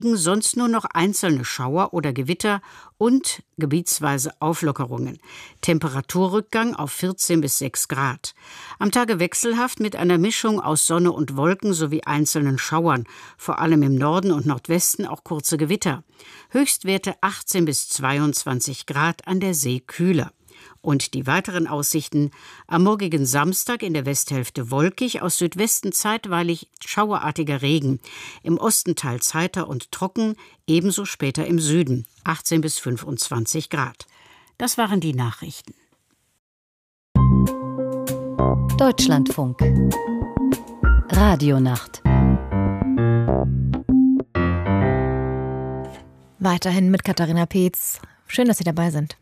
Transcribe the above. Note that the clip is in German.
sonst nur noch einzelne Schauer oder Gewitter und gebietsweise Auflockerungen. Temperaturrückgang auf 14 bis 6 Grad. Am Tage wechselhaft mit einer Mischung aus Sonne und Wolken sowie einzelnen Schauern. Vor allem im Norden und Nordwesten auch kurze Gewitter. Höchstwerte 18 bis 22 Grad, an der See kühler. Und die weiteren Aussichten: am morgigen Samstag in der Westhälfte wolkig, aus Südwesten zeitweilig schauerartiger Regen, im Osten teils heiter und trocken, ebenso später im Süden, 18 bis 25 Grad. Das waren die Nachrichten. Deutschlandfunk Radionacht. Weiterhin mit Katharina Peetz. Schön, dass Sie dabei sind.